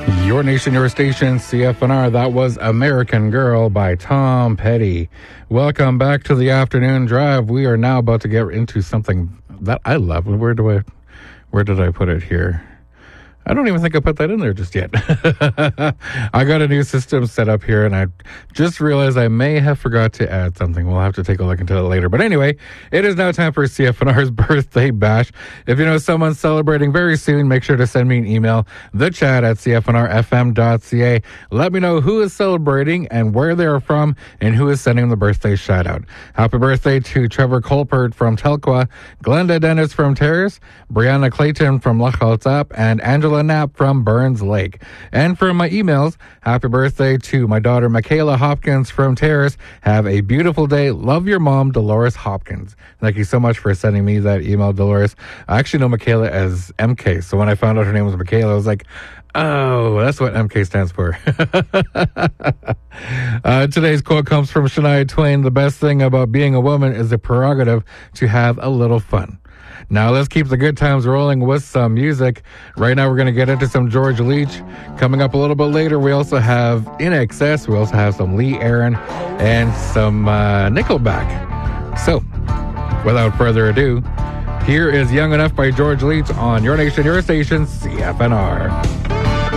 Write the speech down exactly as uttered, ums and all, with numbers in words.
Your Nation, Your Station, C F N R. That was American Girl by Tom Petty. Welcome back to the afternoon drive. We are now about to get into something that I love. Where do I, where did I put it here? I don't even think I put that in there just yet. I got a new system set up here, and I just realized I may have forgot to add something. We'll have to take a look into it later. But anyway, it is now time for C F N R's birthday bash. If you know someone celebrating very soon, make sure to send me an email, the chat at c f n r f m dot c a. Let me know who is celebrating and where they are from and who is sending the birthday shout out. Happy birthday to Trevor Colpert from Telqua, Glenda Dennis from Terrace, Brianna Clayton from Lachaltap, and Angela Knapp from Burns Lake. And for my emails, happy birthday to my daughter Michaela Hopkins from Terrace. Have a beautiful day. Love your mom, Dolores Hopkins. Thank you so much for sending me that email, Dolores. I actually know Michaela as M K, so when I found out her name was Michaela, I was like, oh, that's what M K stands for. uh, today's quote comes from Shania Twain. The best thing about being a woman is the prerogative to have a little fun. Now let's keep the good times rolling with some music. Right now we're going to get into some George Leach. Coming up a little bit later, we also have In Excess. We also have some Lee Aaron and some uh, Nickelback. So, without further ado, here is Young Enough by George Leach on Your Nation, Your Station, C F N R.